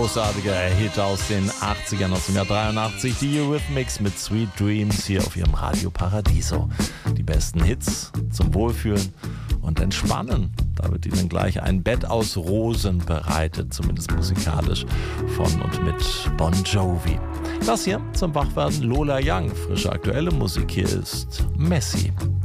Großartiger Hit aus den 80ern, aus dem Jahr 83, die Eurythmics mit Sweet Dreams hier auf ihrem Radio Paradiso. Die besten Hits zum Wohlfühlen und Entspannen. Da wird Ihnen gleich ein Bett aus Rosen bereitet, zumindest musikalisch, von und mit Bon Jovi. Das hier zum Wachwerden Lola Young. Frische aktuelle Musik hier ist Messi.